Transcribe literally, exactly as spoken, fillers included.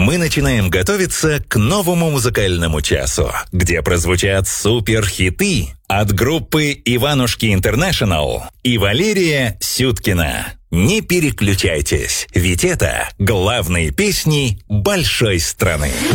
Мы начинаем готовиться к новому музыкальному часу, где прозвучат супер-хиты от группы Иванушки Интернешнл и Валерия Сюткина. Не переключайтесь, ведь это главные песни большой страны.